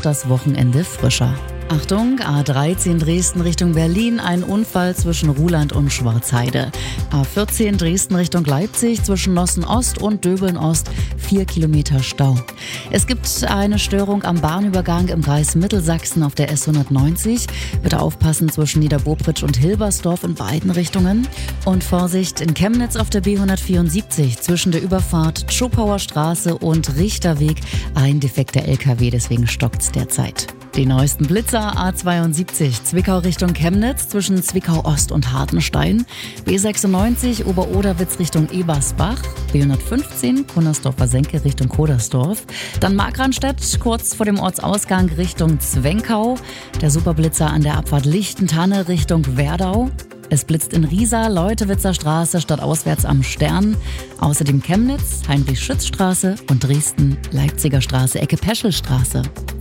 das Wochenende frischer. Achtung, A13 Dresden Richtung Berlin, ein Unfall zwischen Ruhland und Schwarzheide. A14 Dresden Richtung Leipzig zwischen Nossen Ost und Döbeln Ost, 4 Kilometer Stau. Es gibt eine Störung am Bahnübergang im Kreis Mittelsachsen auf der S190. Bitte aufpassen zwischen Niederbobritsch und Hilbersdorf in beiden Richtungen. Und Vorsicht in Chemnitz auf der B174 zwischen der Überfahrt Schopauer Straße und Richterweg. Ein defekter LKW, deswegen stockt's derzeit. Die neuesten Blitzer: A72 Zwickau Richtung Chemnitz zwischen Zwickau Ost und Hartenstein, B96 Oberoderwitz Richtung Ebersbach, B115 Kunnersdorfer Senke Richtung Kodersdorf, dann Markranstädt kurz vor dem Ortsausgang Richtung Zwenkau, der Superblitzer an der Abfahrt Lichtentanne Richtung Werdau. Es blitzt in Riesa, Leutewitzer Straße stadtauswärts am Stern, außerdem Chemnitz, Heinrich-Schütz-Straße und Dresden, Leipziger Straße, Ecke Peschelstraße.